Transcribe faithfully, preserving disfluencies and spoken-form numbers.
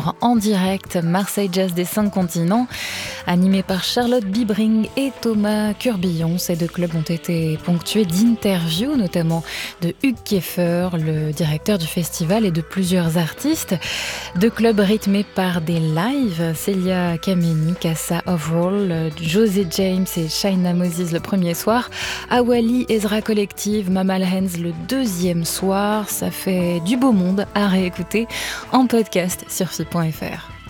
vivre en direct Marseille Jazz des cinq continents, animé par Charlotte Bibring et Thomas Curbillon. Ces deux clubs ont été ponctués d'interviews, notamment de Hugues Kieffer, le directeur du festival, et de plusieurs artistes. Deux clubs rythmés par des lives, Célia Kameni, Casa Overall, José James et Shaina Moses le premier soir, Awali Ezra Collective, Mamal Hands le deuxième soir. Ça fait du beau monde à réécouter en podcast sur F I point F R.